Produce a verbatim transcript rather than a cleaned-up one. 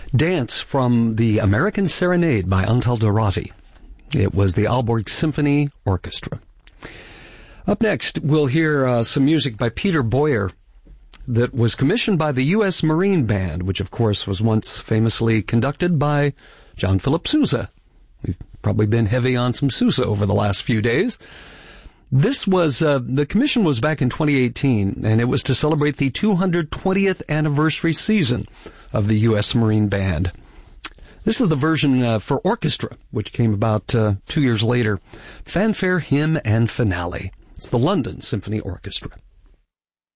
Dance from the American Serenade by Antal Dohrati. It was the Aalborg Symphony Orchestra. Up next, we'll hear uh, some music by Peter Boyer that was commissioned by the U S Marine Band, which of course was once famously conducted by John Philip Sousa. We've probably been heavy on some Sousa over the last few days. This was, uh, the commission was back in twenty eighteen, and it was to celebrate the two hundred twentieth anniversary season of the U S Marine Band. This is the version uh, for orchestra, which came about uh, two years later. Fanfare, Hymn, and Finale. It's the London Symphony Orchestra.